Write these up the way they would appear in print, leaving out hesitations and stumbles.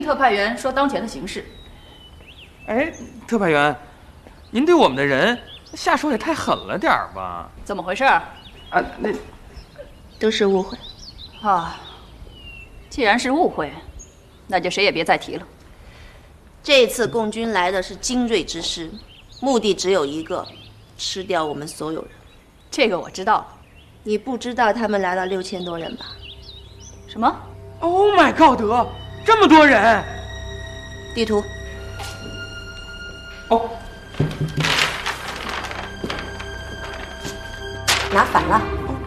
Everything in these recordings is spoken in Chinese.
特派员说当前的形势。 哎，特派员，您对我们的人下手也太狠了点儿吧？ 怎么回事啊？ 那都是误会。 啊，既然是误会，那就谁也别再提了。 这次共军来的是精锐之师，目的只有一个，吃掉我们所有人。 这个我知道。 你不知道他们来了6000多人吧？ 什么 ？Oh my god， 这么多人！ 地图。 哦， 拿反了。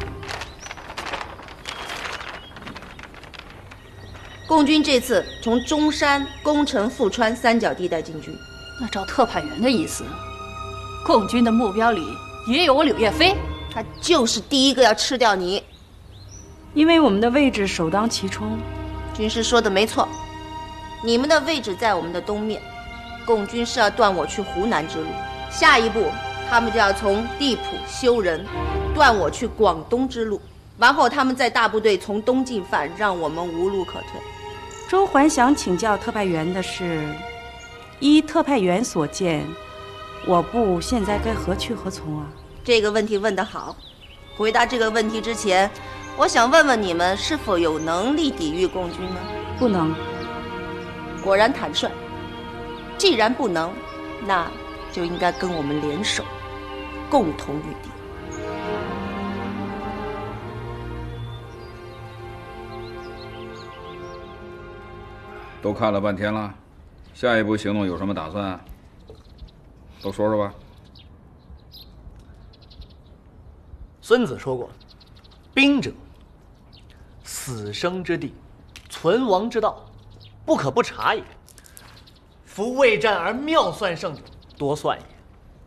共军这次从中山、宫城、富川三角地带进军。 那照特派员的意思，共军的目标里也有我柳叶飞。 他就是第一个要吃掉你。 因为我们的位置首当其冲。 军师说的没错，你们的位置在我们的东面，共军是要断我去湖南之路，下一步他们就要从地浦、修仁断我去广东之路，然后他们再大部队从东进犯，让我们无路可退。 周环想请教特派员的是，依特派员所见，我部现在该何去何从啊？ 这个问题问得好。回答这个问题之前，我想问问你们是否有能力抵御共军呢？ 不能。 果然坦率。既然不能，那就应该跟我们联手，共同御敌。 都看了半天了，下一步行动有什么打算？都说说吧。 孙子说过，兵者，死生之地，存亡之道，不可不察也。夫未战而妙算胜者，多算也。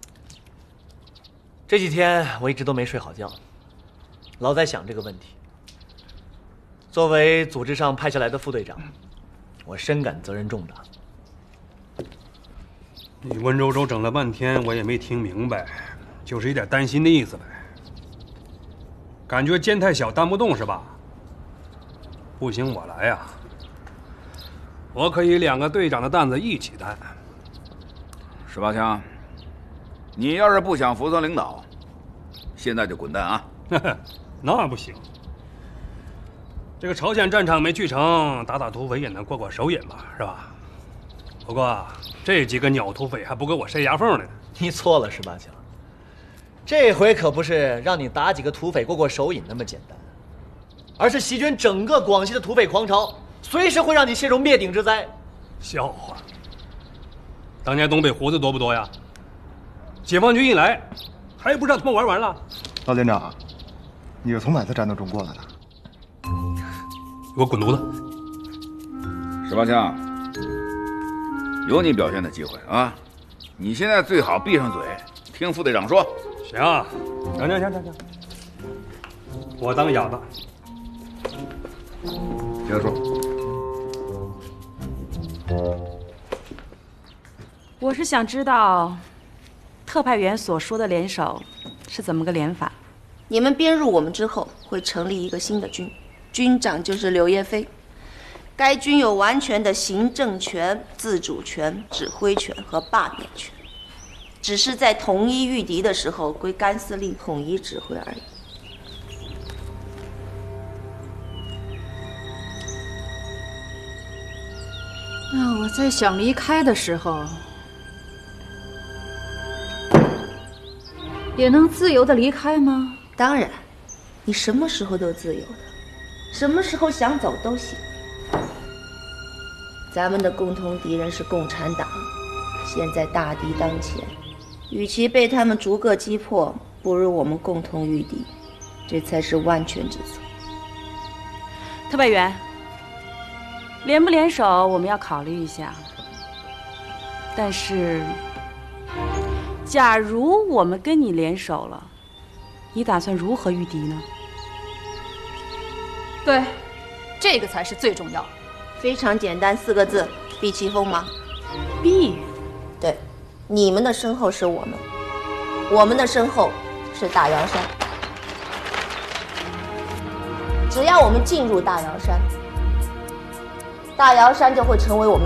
这几天我一直都没睡好觉，老在想这个问题。作为组织上派下来的副队长，我深感责任重大。 你温柔柔整了半天，我也没听明白，就是一点担心的意思呗。感觉肩太小担不动是吧？不行，我来呀。我可以2个队长的担子一起担。 18枪，你要是不想服从领导，现在就滚蛋啊！ 那不行。这个朝鲜战场没去成，打打土匪也能过过手瘾吧，是吧？不过这几个鸟土匪还不给我塞牙缝呢。 你错了，18枪。这回可不是让你打几个土匪过过手瘾那么简单，而是席卷整个广西的土匪狂潮，随时会让你陷入灭顶之灾。 笑话！当年东北胡子多不多呀？解放军一来，还不让他们玩完了？ 老连长，你是从哪次战斗中过来的？ 给我滚犊子 ！18枪，有你表现的机会啊！你现在最好闭上嘴，听副队长说。 行，行，我当哑巴。 接着说。 我是想知道，特派员所说的联手是怎么个联法？ 你们编入我们之后，会成立一个新的军，军长就是柳叶飞。该军有完全的行政权、自主权、指挥权和罢免权。只是在统一御敌的时候，归甘司令统一指挥而已。 那我在想离开的时候，也能自由的离开吗？ 当然，你什么时候都自由的，什么时候想走都行。咱们的共同敌人是共产党，现在大敌当前。与其被他们逐个击破，不如我们共同御敌，这才是万全之策。 特派员，联不联手我们要考虑一下。但是，假如我们跟你联手了，你打算如何御敌呢？ 对，这个才是最重要的。 非常简单，4个字：避其锋芒。 避？ 对。你们的身后是我们，我们的身后是大瑶山。只要我们进入大瑶山， 大瑶山就会成为我们